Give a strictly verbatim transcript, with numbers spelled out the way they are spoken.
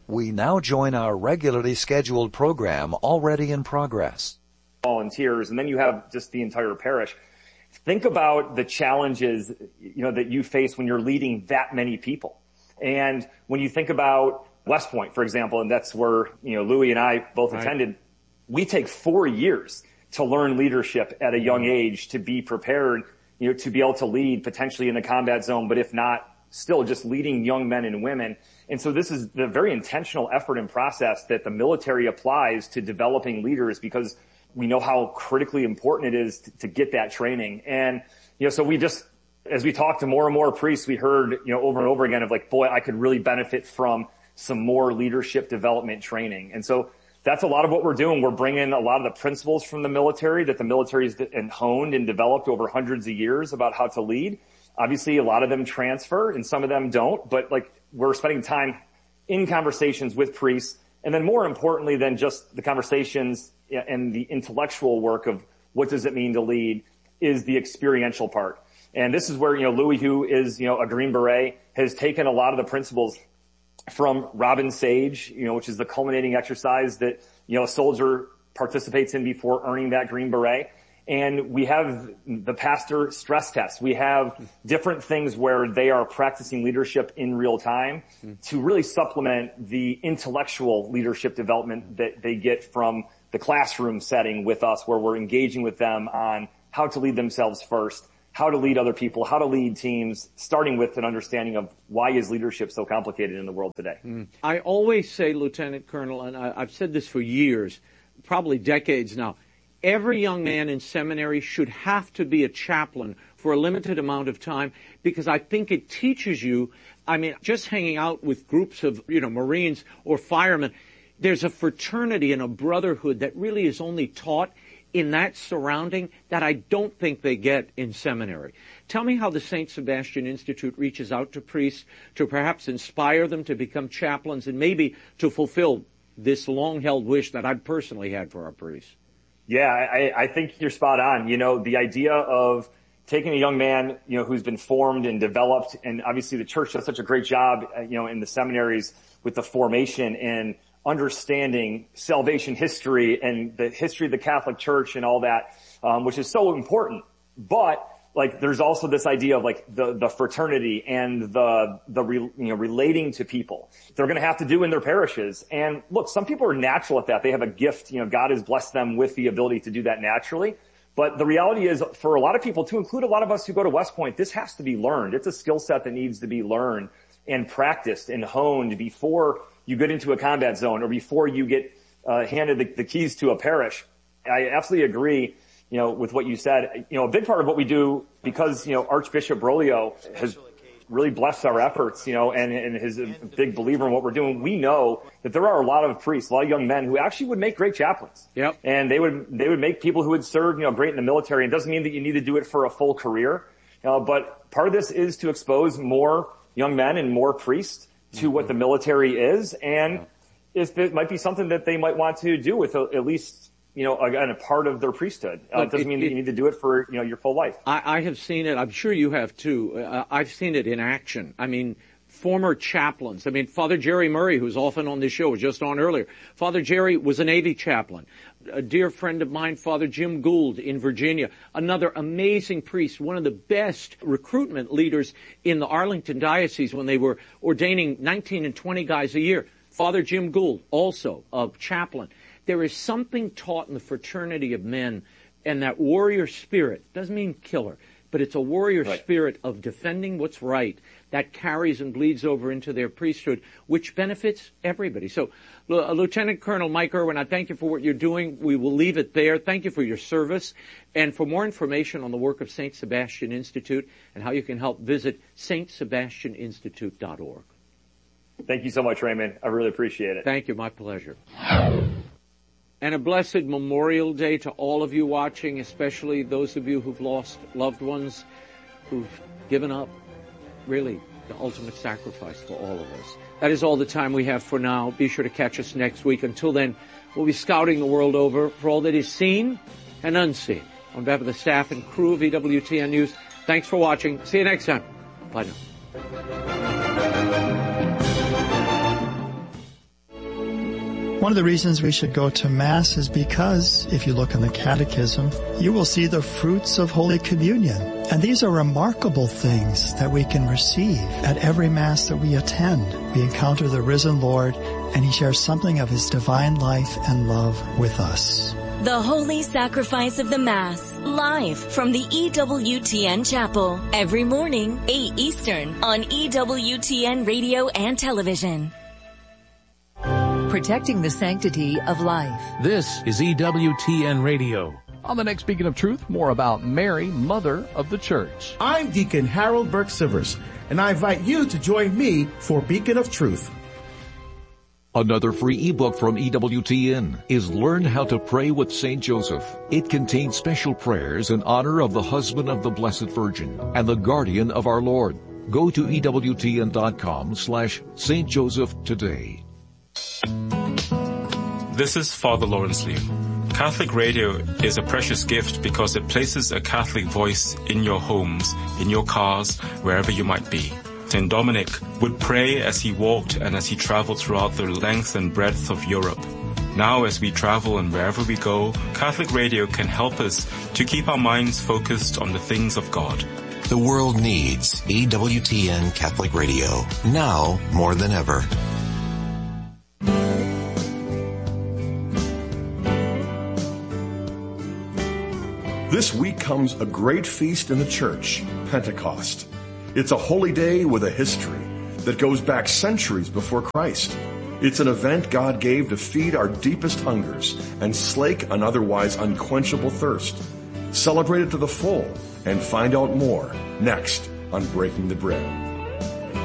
We now join our regularly scheduled program already in progress. Volunteers, and then you have just the entire parish. Think about the challenges, you know, that you face when you're leading that many people. And when you think about West Point, for example, and that's where, you know, Louis and I both right. attended, we take four years to learn leadership at a young age, to be prepared, you know, to be able to lead potentially in the combat zone, but if not, still just leading young men and women. And so this is the very intentional effort and process that the military applies to developing leaders, because we know how critically important it is to, to get that training. And, you know, so we just, as we talked to more and more priests, we heard, you know, over and over again of like, boy, I could really benefit from some more leadership development training. And so that's a lot of what we're doing. We're bringing a lot of the principles from the military that the military has honed and developed over hundreds of years about how to lead. Obviously, a lot of them transfer and some of them don't, but like we're spending time in conversations with priests. And then more importantly than just the conversations and the intellectual work of what does it mean to lead is the experiential part. And this is where, you know, Louis, who is, you know, a Green Beret, has taken a lot of the principles from Robin Sage, you know, which is the culminating exercise that, you know, a soldier participates in before earning that Green Beret. And we have the pastor stress test. We have different things where they are practicing leadership in real time to really supplement the intellectual leadership development that they get from the classroom setting with us, where we're engaging with them on how to lead themselves first, how to lead other people, how to lead teams, starting with an understanding of why is leadership so complicated in the world today. Mm. I always say, Lieutenant Colonel, and I, I've said this for years, probably decades now, every young man in seminary should have to be a chaplain for a limited amount of time, because I think it teaches you, I mean, just hanging out with groups of, you know, Marines or firemen, there's a fraternity and a brotherhood that really is only taught in that surrounding that I don't think they get in seminary. Tell me how the Saint Sebastian Institute reaches out to priests to perhaps inspire them to become chaplains and maybe to fulfill this long-held wish that I've personally had for our priests. Yeah, I, I think you're spot on. You know, the idea of taking a young man, you know, who's been formed and developed, and obviously the church does such a great job, you know, in the seminaries with the formation and understanding salvation history and the history of the Catholic Church and all that, um, which is so important. But like, there's also this idea of like the, the fraternity and the, the, re, you know, relating to people. They're going to have to do in their parishes. And look, some people are natural at that. They have a gift. You know, God has blessed them with the ability to do that naturally. But the reality is, for a lot of people, to include a lot of us who go to West Point, this has to be learned. It's a skill set that needs to be learned and practiced and honed before you get into a combat zone or before you get uh, handed the, the keys to a parish. I absolutely agree, you know, with what you said. You know, a big part of what we do, because, you know, Archbishop Broglio has really blessed our efforts, you know, and, and is a big believer in what we're doing. We know that there are a lot of priests, a lot of young men who actually would make great chaplains. Yep. And they would, they would make people who would serve, you know, great in the military. And it doesn't mean that you need to do it for a full career. Uh, but part of this is to expose more young men and more priests to mm-hmm. what the military is. And if it might be something that they might want to do with a, at least, you know, again, a part of their priesthood. Uh, it doesn't it, mean that it, you need to do it for, you know, your full life. I, I have seen it. I'm sure you have too. Uh, I've seen it in action. I mean, former chaplains. I mean, Father Jerry Murray, who's often on this show, was just on earlier. Father Jerry was a Navy chaplain. A dear friend of mine, Father Jim Gould in Virginia, another amazing priest, one of the best recruitment leaders in the Arlington Diocese when they were ordaining nineteen and twenty guys a year. Father Jim Gould, also a chaplain. There is something taught in the fraternity of men, and that warrior spirit, doesn't mean killer, but it's a warrior right. spirit of defending what's right that carries and bleeds over into their priesthood, which benefits everybody. So, uh, Lieutenant Colonel Mike Irwin, I thank you for what you're doing. We will leave it there. Thank you for your service. And for more information on the work of Saint Sebastian Institute and how you can help, visit saint sebastian institute dot org. Thank you so much, Raymond. I really appreciate it. Thank you. My pleasure. And a blessed Memorial Day to all of you watching, especially those of you who've lost loved ones, who've given up, really, the ultimate sacrifice for all of us. That is all the time we have for now. Be sure to catch us next week. Until then, we'll be scouting the world over for all that is seen and unseen. On behalf of the staff and crew of E W T N News, thanks for watching. See you next time. Bye now. One of the reasons we should go to Mass is because, if you look in the Catechism, you will see the fruits of Holy Communion. And these are remarkable things that we can receive at every Mass that we attend. We encounter the risen Lord, and He shares something of His divine life and love with us. The Holy Sacrifice of the Mass, live from the E W T N Chapel, every morning, eight Eastern, on E W T N Radio and Television. Protecting the sanctity of life. This is E W T N Radio. On the next Beacon of Truth, more about Mary, Mother of the Church. I'm Deacon Harold Burke-Sivers, and I invite you to join me for Beacon of Truth. Another free ebook from E W T N is Learn How to Pray with Saint Joseph. It contains special prayers in honor of the husband of the Blessed Virgin and the guardian of our Lord. Go to E W T N dot com slash Saint Joseph today. This is Father Lawrence Liu. Catholic radio is a precious gift because it places a Catholic voice in your homes, in your cars, wherever you might be. Saint Dominic would pray as he walked and as he traveled throughout the length and breadth of Europe. Now, as we travel and wherever we go, Catholic radio can help us to keep our minds focused on the things of God. The world needs E W T N Catholic Radio, now more than ever. This week comes a great feast in the church, Pentecost. It's a holy day with a history that goes back centuries before Christ. It's an event God gave to feed our deepest hungers and slake an otherwise unquenchable thirst. Celebrate it to the full and find out more next on Breaking the Bread.